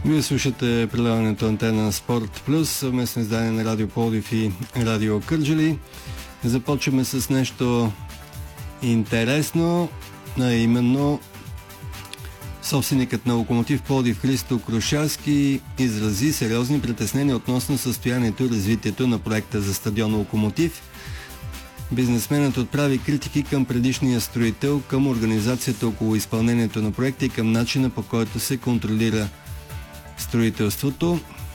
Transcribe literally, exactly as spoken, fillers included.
Вие слушате предаването Антена Спорт Плюс, съвместно издание на Радио Пловдив и Радио Кърджали. Започваме с нещо интересно, а именно собственикът на Локомотив Пловдив Христо Крушарски изрази сериозни притеснения относно състоянието и развитието на проекта за стадион Локомотив. Бизнесменът отправи критики към предишния строител, към организацията около изпълнението на проекта и към начина, по който се контролира строителството.